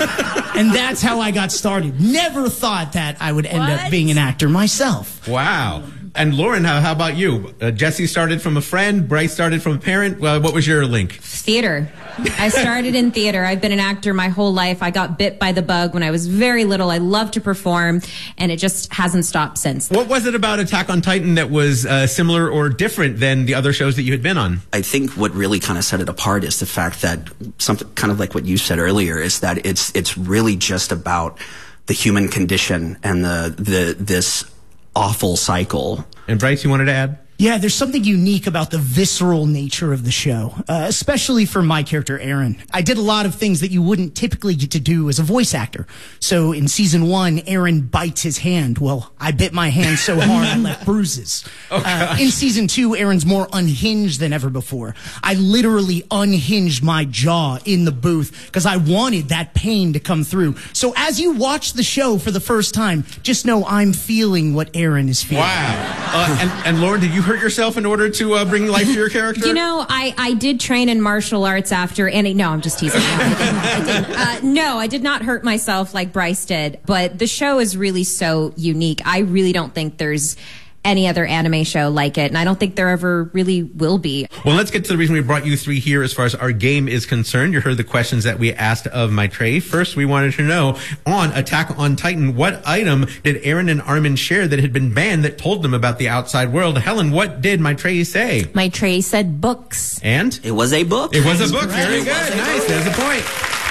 And that's how I got started. Never thought that I would end What? up being an actor myself. Wow. And Lauren, how, how about you? Uh, Jesse started from a friend. Bryce started from a parent. Uh, what was your link? Theater. I started in theater. I've been an actor my whole life. I got bit by the bug when I was very little. I love to perform, and it just hasn't stopped since. What was it about Attack on Titan that was uh, similar or different than the other shows that you had been on? I think what really kind of set it apart is the fact that something kind of like what you said earlier is that it's it's really just about the human condition and the the this awful cycle. And Bryce, you wanted to add? Yeah, there's something unique about the visceral nature of the show, uh, especially for my character, Aaron. I did a lot of things that you wouldn't typically get to do as a voice actor. So in season one, Aaron bites his hand. Well, I bit my hand so hard I left bruises. Oh, uh, in season two, Aaron's more unhinged than ever before. I literally unhinged my jaw in the booth because I wanted that pain to come through. So as you watch the show for the first time, just know I'm feeling what Aaron is feeling. Wow. Uh, and, and Lauren, did you hurt yourself in order to uh, bring life to your character? You know, I, I did train in martial arts after, and no, I'm just teasing. No, I didn't. I didn't. Uh, no, I did not hurt myself like Bryce did, but the show is really so unique. I really don't think there's any other anime show like it, and I don't think there ever really will be. Well, let's get to the reason we brought you three here as far as our game is concerned. You heard the questions that we asked of Maitreyi. First, we wanted to know, on Attack on Titan, what item did Aaron and Armin share that had been banned that told them about the outside world? Helen, what did Maitreyi say? Maitreyi said books. And? It was a book. It was a book. Very good. Nice. There's a point.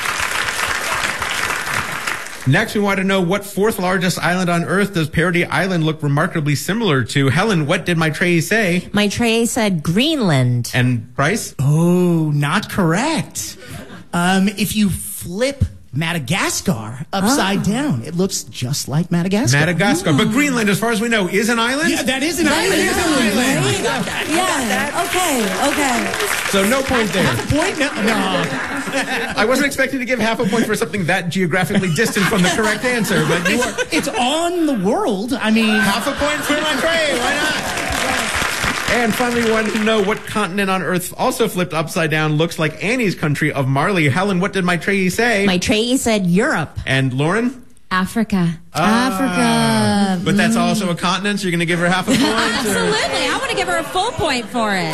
Next, we want to know, what fourth largest island on Earth does Parody Island look remarkably similar to? Helen, what did Maitreyi say? Maitreyi said Greenland. And Bryce? Oh, not correct. Um, if you flip Madagascar upside Oh. down, it looks just like Madagascar. Madagascar. But Greenland, as far as we know, is an island? Yeah, that is an That island. is an island, right? You got that. Yeah. Okay. Okay. So no point there. Point? No. no. I wasn't expecting to give half a point for something that geographically distant from the correct answer, but you are. It's on the world. I mean, half a point for my tray. Why not? And finally, we wanted to know what continent on Earth, also flipped upside down, looks like Annie's country of Marley. Helen, what did my tray say? My tray said Europe. And Lauren? Africa. Ah, Africa. But that's also a continent, so you're going to give her half a point? Absolutely. I want to give her a full point for it.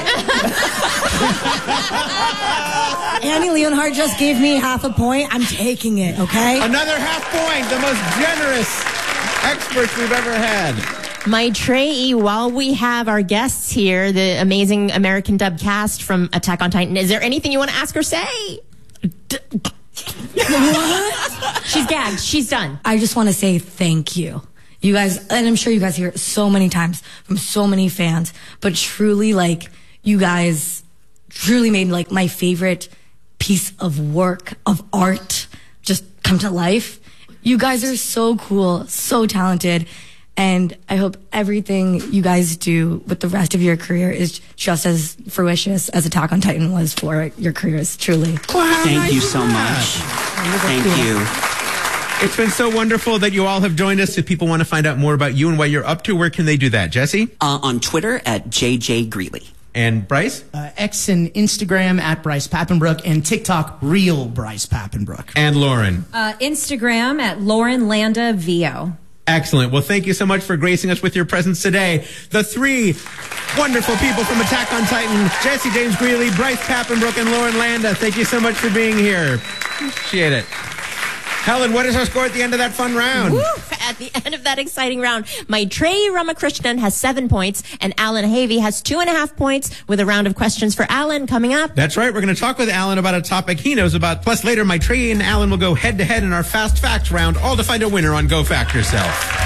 Annie Leonhardt just gave me half a point. I'm taking it, okay? Another half point. The most generous experts we've ever had. My tray, while we have our guests here, the amazing American dub cast from Attack on Titan, is there anything you want to ask or say? D- What? She's gagged. She's done. I just want to say thank you. You guys, and I'm sure you guys hear it so many times from so many fans, but truly, like, you guys truly made, like, my favorite piece of work, of art, just come to life. You guys are so cool, so talented, and I hope everything you guys do with the rest of your career is just as fruitious as Attack on Titan was for your careers, truly. Wow, Thank nice you so much. Thank you. It's been so wonderful that you all have joined us. If people want to find out more about you and what you're up to, where can they do that? Jesse? Uh, on Twitter at J J Greeley. And Bryce? Uh, X and Instagram at Bryce Papenbrook, and TikTok, Real Bryce Papenbrook. And Lauren? Uh, Instagram at Lauren Landa V O. Excellent. Well, thank you so much for gracing us with your presence today. The three wonderful people from Attack on Titan, Jesse James Greeley, Bryce Papenbrook, and Lauren Landa. Thank you so much for being here. Appreciate it. Helen, what is our score at the end of that fun round? Woo! At the end of that exciting round, my Trey Ramakrishnan has seven points, and Alan Havey has two and a half points, with a round of questions for Alan coming up. That's right. We're going to talk with Alan about a topic he knows about. Plus, later, my Trey and Alan will go head-to-head in our Fast Facts round, all to find a winner on Go Fact Yourself.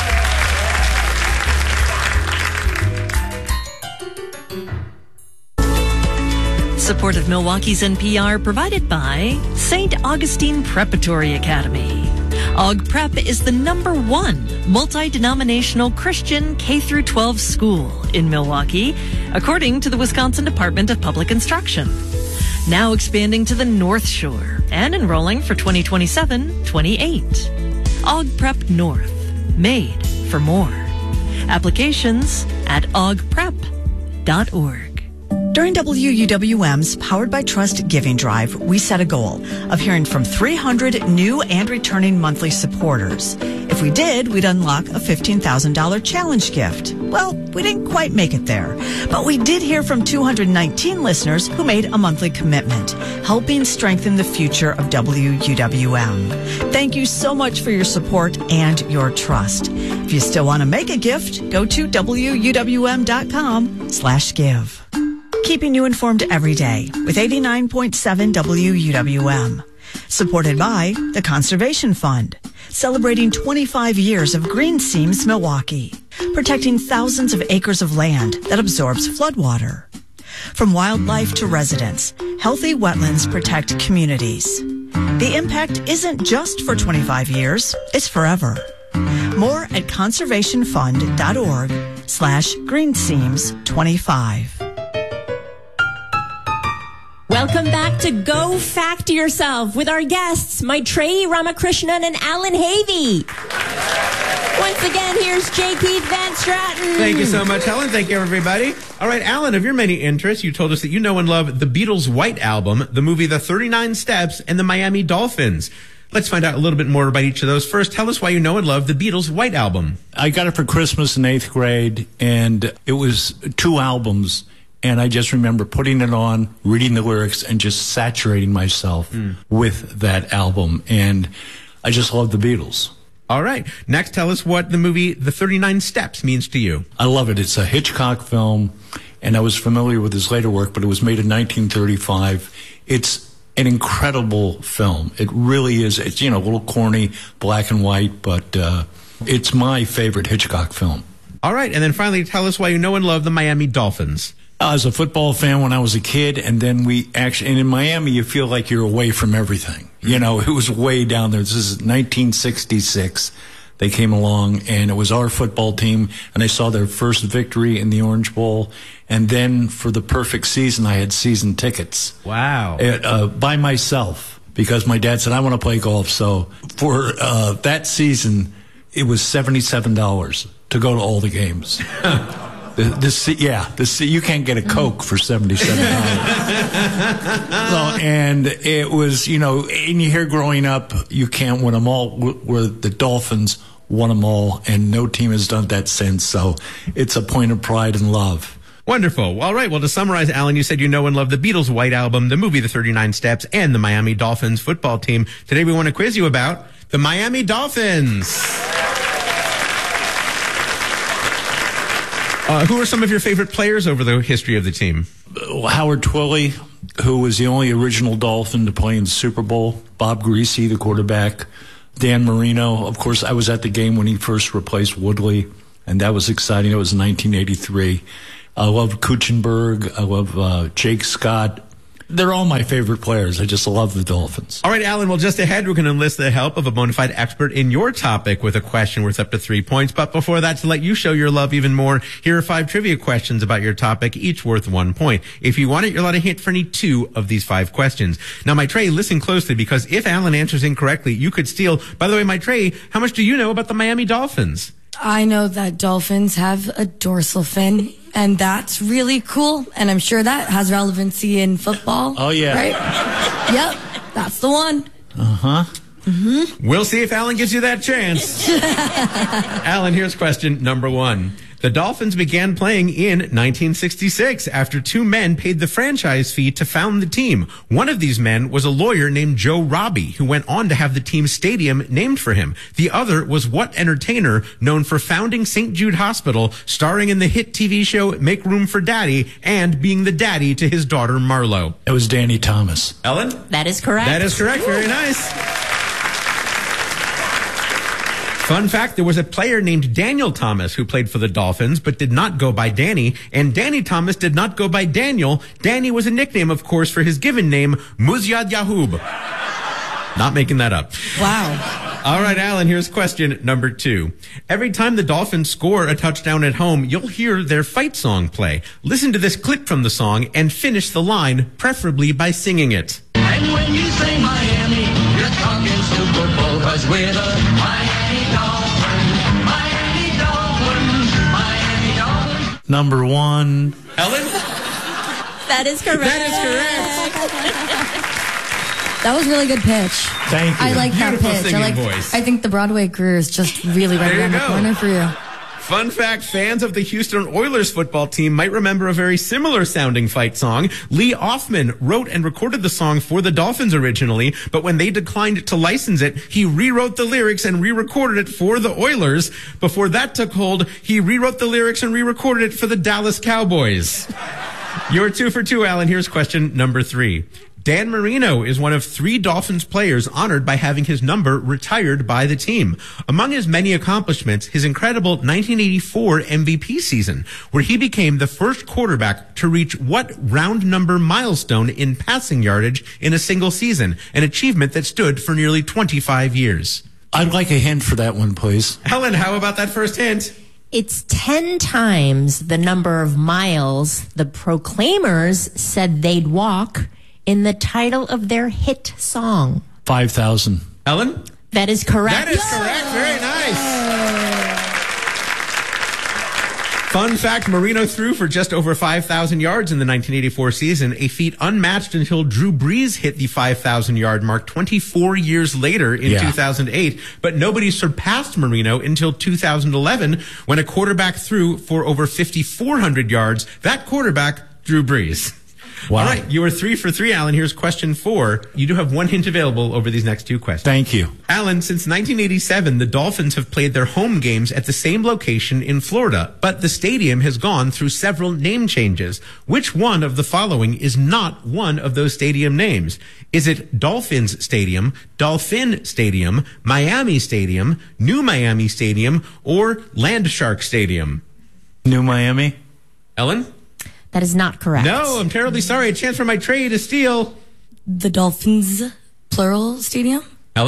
Support of Milwaukee's N P R provided by Saint Augustine Preparatory Academy. A U G Prep is the number one multi-denominational Christian K through twelve school in Milwaukee, according to the Wisconsin Department of Public Instruction. Now expanding to the North Shore and enrolling for twenty twenty-seven twenty-eight. A U G Prep North, made for more. Applications at a u g prep dot org. During W U W M's Powered by Trust Giving Drive, we set a goal of hearing from three hundred new and returning monthly supporters. If we did, we'd unlock a fifteen thousand dollars challenge gift. Well, we didn't quite make it there, but we did hear from two hundred nineteen listeners who made a monthly commitment, helping strengthen the future of W U W M. Thank you so much for your support and your trust. If you still want to make a gift, go to W U W M dot com slash give. Keeping you informed every day with eighty-nine point seven W U W M. Supported by the Conservation Fund, celebrating twenty-five years of Green Seams Milwaukee, protecting thousands of acres of land that absorbs floodwater. From wildlife to residents, healthy wetlands protect communities. The impact isn't just for twenty-five years, it's forever. More at conservation fund dot org slash greenseams twenty-five. Welcome back to Go Fact Yourself with our guests, my Trey Ramakrishnan and Alan Havey. Once again, here's J. Keith Van Stratten. Thank you so much, Helen. Thank you, everybody. All right, Alan, of your many interests, you told us that you know and love the Beatles' White Album, the movie The thirty-nine Steps, and the Miami Dolphins. Let's find out a little bit more about each of those. First, tell us why you know and love the Beatles' White Album. I got it for Christmas in eighth grade, and it was two albums. And I just remember putting it on, reading the lyrics, and just saturating myself mm. with that album. And I just love the Beatles. All right. Next, tell us what the movie The thirty-nine Steps means to you. I love it. It's a Hitchcock film, and I was familiar with his later work, but it was made in nineteen thirty-five. It's an incredible film. It really is. It's, you know, a little corny, black and white, but uh, it's my favorite Hitchcock film. All right. And then finally, tell us why you know and love the Miami Dolphins. I was a football fan when I was a kid, and then we actually, and in Miami, you feel like you're away from everything. You know, it was way down there. This is nineteen sixty-six. They came along, and it was our football team, and I saw their first victory in the Orange Bowl. And then for the perfect season, I had season tickets. Wow. It, uh, by myself. because my dad said, I want to play golf. So for uh, that season, it was seventy-seven dollars to go to all the games. the, the, yeah, the, you can't get a Coke for seventy-seven dollars. So, and it was, you know, and you hear growing up, you can't win them all, where the Dolphins won them all, and no team has done that since. So it's a point of pride and love. Wonderful. All right. Well, to summarize, Alan, you said you know and love the Beatles' White Album, the movie The thirty-nine Steps, and the Miami Dolphins football team. Today we want to quiz you about the Miami Dolphins. Uh, who are some of your favorite players over the history of the team? Howard Twilley, who was the only original Dolphin to play in the Super Bowl. Bob Greasy, the quarterback. Dan Marino. Of course, I was at the game when he first replaced Woodley, and that was exciting. It was nineteen eighty-three. I love Kuchenberg. I love uh, Jake Scott. They're all my favorite players. I just love the Dolphins. All right, Alan, well, just ahead, we're going to enlist the help of a bona fide expert in your topic with a question worth up to three points. But before that, to let you show your love even more, here are five trivia questions about your topic, each worth one point. If you want it, you're allowed to hit for any two of these five questions. Now, my Trey, listen closely, because if Alan answers incorrectly, you could steal. By the way, my Trey, how much do you know about the Miami Dolphins? I know that dolphins have a dorsal fin, and that's really cool, and I'm sure that has relevancy in football. Oh, yeah. Right? Yep, that's the one. Uh-huh. Mm-hmm. We'll see if Alan gives you that chance. Alan, here's question number one. The Dolphins began playing in nineteen sixty-six after two men paid the franchise fee to found the team. One of these men was a lawyer named Joe Robbie, who went on to have the team's stadium named for him. The other was what entertainer known for founding Saint Jude Hospital, starring in the hit T V show Make Room for Daddy, and being the daddy to his daughter Marlo? It was Danny Thomas. Ellen? That is correct. That is correct. Very nice. Fun fact, there was a player named Daniel Thomas who played for the Dolphins, but did not go by Danny, and Danny Thomas did not go by Daniel. Danny was a nickname, of course, for his given name, Muzyad Yahoub. Not making that up. Wow. All right, Alan, here's question number two. Every time the Dolphins score a touchdown at home, you'll hear their fight song play. Listen to this clip from the song and finish the line, preferably by singing it. And when you say Miami, you're talking Super Bowl, 'cause we're the Miami Dolphins, Miami Dolphins, Miami Dolphins. Number one. Ellen? That is correct. That is correct. That was really good pitch. Thank you. I like that Beautiful pitch. I singing like. voice. I think the Broadway career is just really right There you around the go. corner for you. Fun fact, fans of the Houston Oilers football team might remember a very similar sounding fight song. Lee Offman wrote and recorded the song for the Dolphins originally, but when they declined to license it, he rewrote the lyrics and re-recorded it for the Oilers. Before that took hold, he rewrote the lyrics and re-recorded it for the Dallas Cowboys. You're two for two, Alan. Here's question number three. Dan Marino is one of three Dolphins players honored by having his number retired by the team. Among his many accomplishments, his incredible nineteen eighty-four M V P season, where he became the first quarterback to reach what round number milestone in passing yardage in a single season, an achievement that stood for nearly twenty-five years. I'd like a hint for that one, please. Helen, how about that first hint? It's ten times the number of miles the Proclaimers said they'd walk in the title of their hit song. five thousand. Ellen? That is correct. That is correct. Very nice. Fun fact, Marino threw for just over five thousand yards in the nineteen eighty-four season, a feat unmatched until Drew Brees hit the five thousand yard mark twenty-four years later in Yeah. two thousand eight. But nobody surpassed Marino until two thousand eleven, when a quarterback threw for over fifty-four hundred yards. That quarterback, Drew Brees. Wow. All right, you are three for three, Alan. Here's question four. You do have one hint available over these next two questions. Thank you. Alan, since nineteen eighty-seven, the Dolphins have played their home games at the same location in Florida, but the stadium has gone through several name changes. Which one of the following is not one of those stadium names? Is it Dolphins Stadium, Dolphin Stadium, Miami Stadium, New Miami Stadium, or Landshark Stadium? New Miami? Ellen? That is not correct. No, I'm terribly sorry. A chance for my Trey to steal. The Dolphins, plural stadium? Ellen?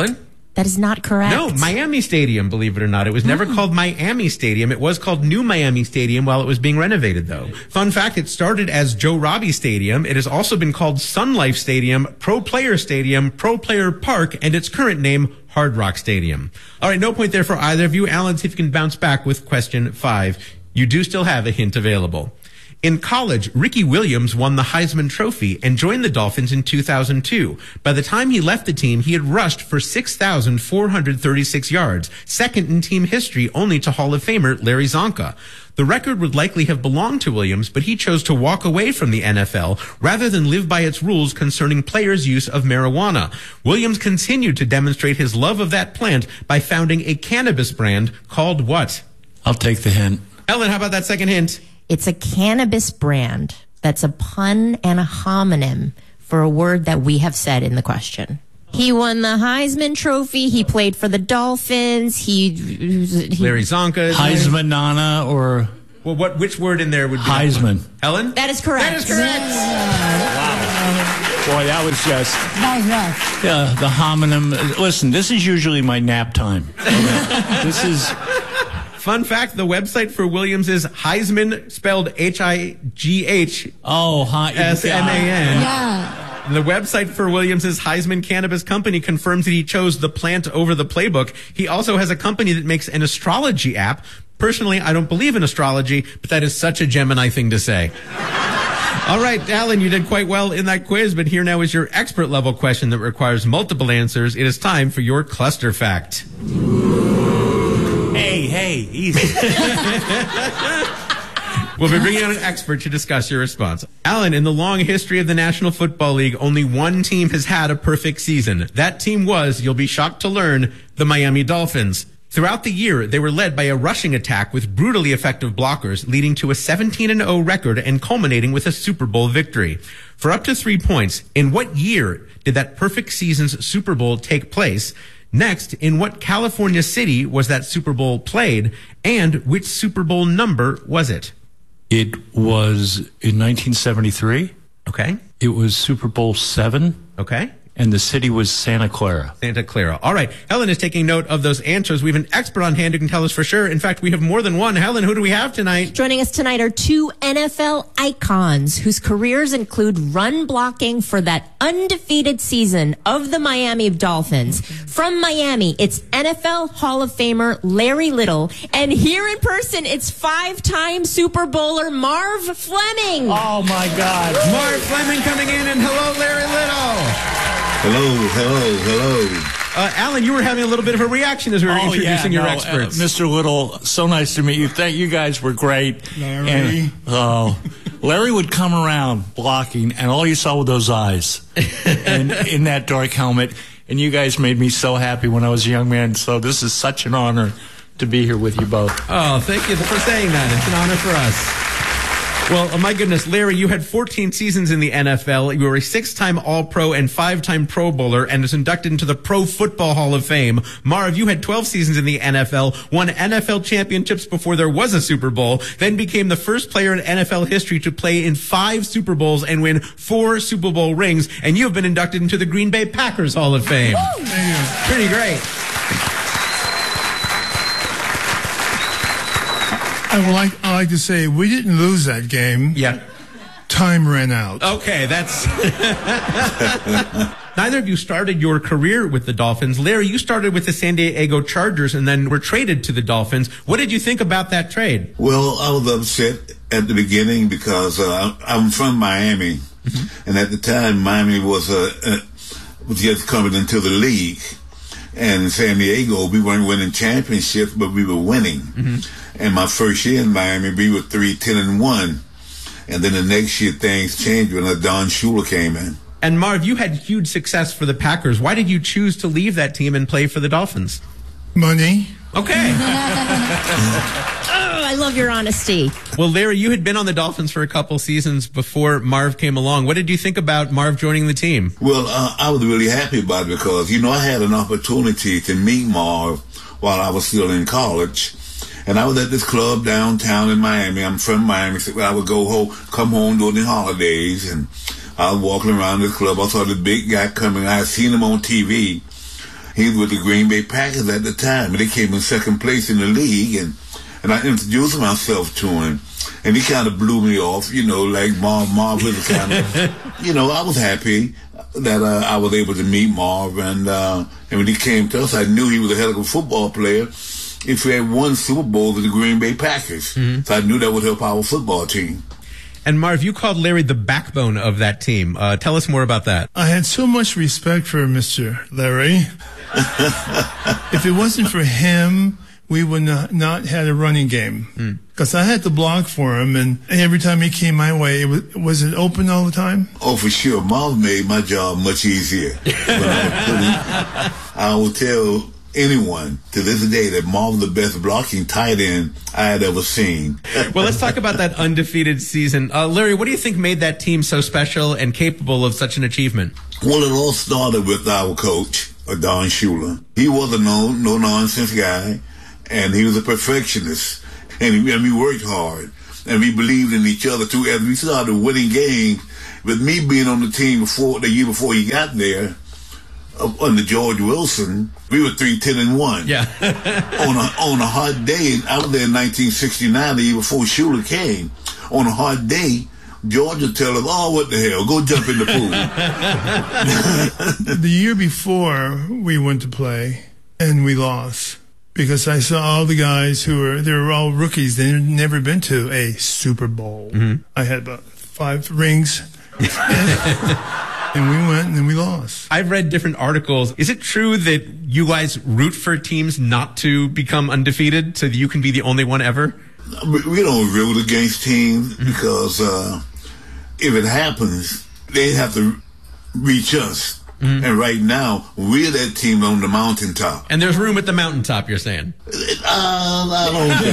That is not correct. No, Miami Stadium, believe it or not. It was never called Miami Stadium. It was called New Miami Stadium while it was being renovated, though. Fun fact, it started as Joe Robbie Stadium. It has also been called Sun Life Stadium, Pro Player Stadium, Pro Player Park, and its current name, Hard Rock Stadium. All right, no point there for either of you. Alan, see if you can bounce back with question five. You do still have a hint available. In college, Ricky Williams won the Heisman Trophy and joined the Dolphins in two thousand two. By the time he left the team, he had rushed for six thousand four hundred thirty-six yards, second in team history only to Hall of Famer Larry Zonka. The record would likely have belonged to Williams, but he chose to walk away from the N F L rather than live by its rules concerning players' use of marijuana. Williams continued to demonstrate his love of that plant by founding a cannabis brand called what? I'll take the hint. Ellen, how about that second hint? It's a cannabis brand that's a pun and a homonym for a word that we have said in the question. He won the Heisman Trophy. He played for the Dolphins. He, he Larry Zonka. Heisman Nana or well, what? Which word in there would be Heisman? Helen? That is correct. That is correct. Wow. Boy, that was just That was rough. yeah. The homonym. Listen, this is usually my nap time. This is. Fun fact, the website for Williams is Heisman, spelled H I G H Oh, hi. S M A N. Yeah. The website for Williams' Heisman Cannabis Company confirms that he chose the plant over the playbook. He also has a company that makes an astrology app. Personally, I don't believe in astrology, but that is such a Gemini thing to say. All right, Alan, you did quite well in that quiz, but here now is your expert level question that requires multiple answers. It is time for your cluster fact. Hey, hey, easy. We'll be bringing on an expert to discuss your response. Alan, in the long history of the National Football League, only one team has had a perfect season. That team was, you'll be shocked to learn, the Miami Dolphins. Throughout the year, they were led by a rushing attack with brutally effective blockers, leading to a seventeen and oh record and culminating with a Super Bowl victory. For up to three points, in what year did that perfect season's Super Bowl take place? Next, in what California city was that Super Bowl played? And which Super Bowl number was it? It was in nineteen seventy-three. Okay. It was Super Bowl seven. Okay. And the city was Santa Clara. Santa Clara. All right. Helen is taking note of those answers. We have an expert on hand who can tell us for sure. In fact, we have more than one. Helen, who do we have tonight? Joining us tonight are two N F L icons whose careers include run blocking for that undefeated season of the Miami Dolphins. From Miami, it's N F L Hall of Famer Larry Little. And here in person, it's five-time Super Bowler Marv Fleming. Oh, my God. Marv Fleming coming in, and hello, Larry Little. Hello, hello, hello. Uh, Alan, you were having a little bit of a reaction as we were oh, introducing yeah, your no, experts. Uh, Mister Little, so nice to meet you. Thank you guys were great. Larry. And, oh, Larry would come around blocking, and all you saw were those eyes and in that dark helmet. And you guys made me so happy when I was a young man. So this is such an honor to be here with you both. Oh, thank you for saying that. It's an honor for us. Well, oh my goodness, Larry, you had fourteen seasons in the N F L. You were a six-time All-Pro and five-time Pro Bowler and was inducted into the Pro Football Hall of Fame. Marv, you had twelve seasons in the N F L, won N F L championships before there was a Super Bowl, then became the first player in N F L history to play in five Super Bowls and win four Super Bowl rings, and you have been inducted into the Green Bay Packers Hall of Fame. Woo! Pretty great. I would like, I like to say we didn't lose that game. Yeah. Time ran out. Okay, that's... Neither of you started your career with the Dolphins. Larry, you started with the San Diego Chargers and then were traded to the Dolphins. What did you think about that trade? Well, I was upset at the beginning because uh, I'm from Miami, mm-hmm. and at the time Miami was uh, uh, was just coming into the league. And in San Diego, we weren't winning championships, but we were winning. Mm-hmm. And my first year in Miami, we were three ten and one. And then the next year, things changed when Don Shula came in. And Marv, you had huge success for the Packers. Why did you choose to leave that team and play for the Dolphins? Money. Okay. Oh, I love your honesty. Well, Larry, you had been on the Dolphins for a couple seasons before Marv came along. What did you think about Marv joining the team? Well, uh, I was really happy about it because, you know, I had an opportunity to meet Marv while I was still in college. And I was at this club downtown in Miami. I'm from Miami, so I would go home, come home during the holidays, and I was walking around this club. I saw the big guy coming. I had seen him on T V, He was with the Green Bay Packers at the time, and they came in second place in the league, and, and I introduced myself to him, and he kind of blew me off, you know, like Marv, Marv was kind of, you know, I was happy that uh, I was able to meet Marv, and, uh, and when he came to us, I knew he was a hell of a football player. If we had won Super Bowl with the Green Bay Packers, mm-hmm. so I knew that would help our football team. And Marv, you called Larry the backbone of that team. Uh, tell us more about that. I had so much respect for Mister Larry. If it wasn't for him, we would not, not had a running game. Because mm. I had to block for him, and every time he came my way, it was, was it open all the time? Oh, for sure. Marv made my job much easier. I, I will tell anyone to this day that Marv was the best blocking tight end I had ever seen. Well, let's talk about that undefeated season. Uh, Larry, what do you think made that team so special and capable of such an achievement? Well, it all started with our coach, Don Shula. He was a no, no-nonsense guy, and he was a perfectionist. And, he, and we worked hard, and we believed in each other, too. As we started winning games, with me being on the team before the year before he got there, uh, under George Wilson, we were three ten and one. Yeah. on a on a hot day, I was there in nineteen sixty-nine, the year before Shula came. On a hot day, George would tell us, "Oh, what the hell? Go jump in the pool." The year before we went to play, and we lost because I saw all the guys who were they were all rookies. They had never been to a Super Bowl. Mm-hmm. I had about five rings. And we went and then we lost. I've read different articles. Is it true that you guys root for teams not to become undefeated so that you can be the only one ever? We don't root against teams because uh, if it happens, they have to reach us. Mm-hmm. And right now, we're that team on the mountaintop. And there's room at the mountaintop, you're saying? Uh, I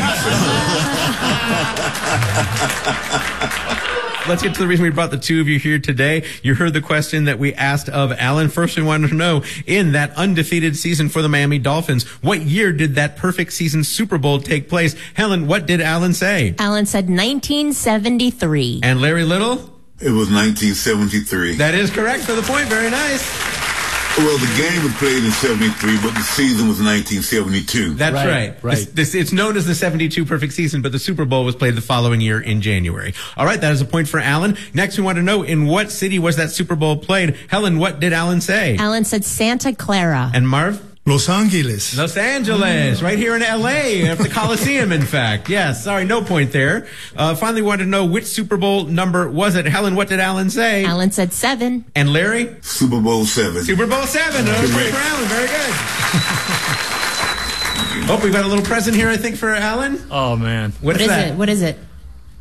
don't think so. Let's get to the reason we brought the two of you here today. You heard the question that we asked of Alan. First, we wanted to know, in that undefeated season for the Miami Dolphins, what year did that perfect season Super Bowl take place? Helen, what did Alan say? Alan said nineteen seventy-three. And Larry Little? It was nineteen seventy-three. That is correct for the point. Very nice. Well, the game was played in seventy-three, but the season was nineteen seventy-two. That's right. Right. right. This, this, it's known as the seventy-two perfect season, but the Super Bowl was played the following year in January. All right, that is a point for Alan. Next, we want to know, in what city was that Super Bowl played? Helen, what did Alan say? Alan said Santa Clara. And Marv? Los Angeles. Los Angeles, right here in L A, at the Coliseum, in fact. Yes, sorry, no point there. Uh, finally, wanted to know, which Super Bowl number was it? Helen, what did Alan say? Alan said seven. And Larry? Super Bowl seven. Super Bowl seven. Another point for Alan. Very good. Oh, we've got a little present here, I think, for Alan. Oh, man. What, what is, is that? It? What is it?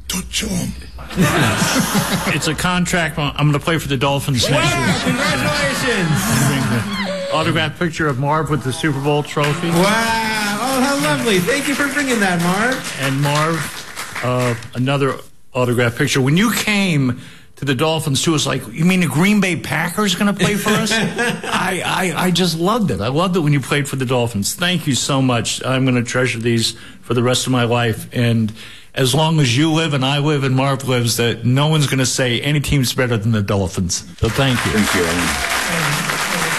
It's a contract. I'm going to play for the Dolphins next year. Wow, congratulations. Autographed picture of Marv with the Super Bowl trophy. Wow. Oh, how lovely. Thank you for bringing that, Marv. And Marv, uh, another autographed picture. When you came to the Dolphins, too, it's like, you mean the Green Bay Packers going to play for us? I, I, I just loved it. I loved it when you played for the Dolphins. Thank you so much. I'm going to treasure these for the rest of my life. And as long as you live and I live and Marv lives, that no one's going to say any team's better than the Dolphins. So thank you. Thank you.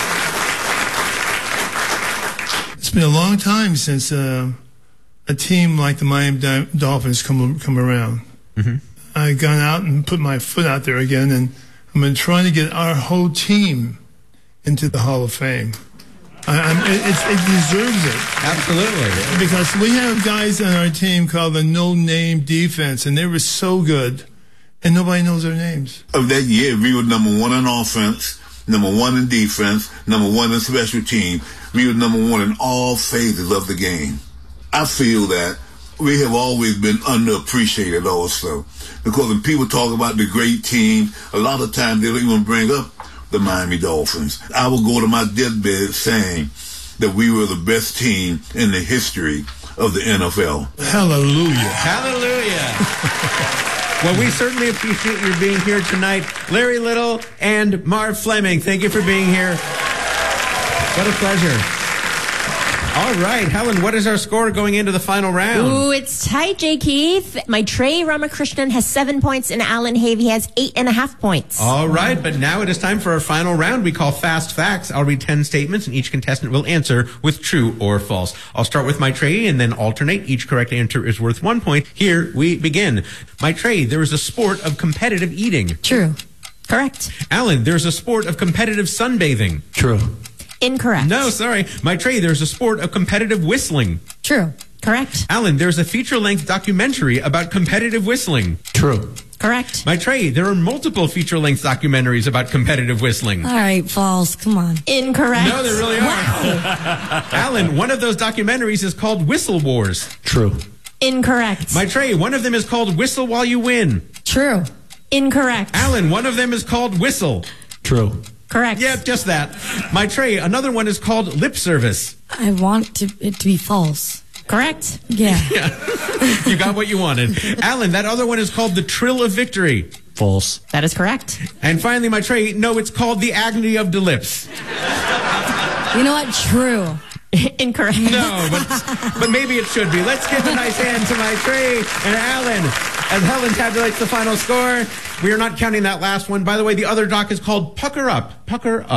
It's been a long time since uh, a team like the Miami Dolphins come come around. Mm-hmm. I've gone out and put my foot out there again, and I've been trying to get our whole team into the Hall of Fame. I, I'm, it, it, it deserves it. Absolutely. Because we have guys on our team called the no-name defense, and they were so good, and nobody knows their names. Of that year, we were number one in offense, number one in defense, number one in special team. We were number one in all phases of the game. I feel that we have always been underappreciated also. Because when people talk about the great team, a lot of times they don't even bring up the Miami Dolphins. I will go to my deathbed saying that we were the best team in the history of the N F L. Hallelujah. Hallelujah. Well, we certainly appreciate your being here tonight. Larry Little and Marv Fleming, thank you for being here. What a pleasure. All right, Helen, what is our score going into the final round? Ooh, it's tight, J. Keith. My Trey Ramakrishnan has seven points and Alan Havey has eight and a half points. All right, but now it is time for our final round we call Fast Facts. I'll read ten statements and each contestant will answer with true or false. I'll start with my Trey and then alternate. Each correct answer is worth one point. Here we begin. My Trey, there is a sport of competitive eating. True. Correct. Alan, there's a sport of competitive sunbathing. True. Incorrect. No, sorry. My Trey, there's a sport of competitive whistling. True. Correct. Alan, there's a feature-length documentary about competitive whistling. True. Correct. My Trey, there are multiple feature-length documentaries about competitive whistling. All right, false. Come on. Incorrect. No, there really are. Wow. Alan, one of those documentaries is called Whistle Wars. True. Incorrect. My Trey, one of them is called Whistle While You Win. True. Incorrect. Alan, one of them is called Whistle. True. Correct. Yeah, just that. My Trey, another one is called Lip Service. I want to, it to be false. Correct. Yeah. Yeah. You got what you wanted. Alan, that other one is called The Trill of Victory. False. That is correct. And finally, my Trey, no, it's called The Agony of the Lips. You know what? True. Incorrect. No, but but maybe it should be. Let's give a nice hand to my Trey and Alan as Helen tabulates the final score. We are not counting that last one. By the way, the other doc is called Pucker Up. Pucker Up.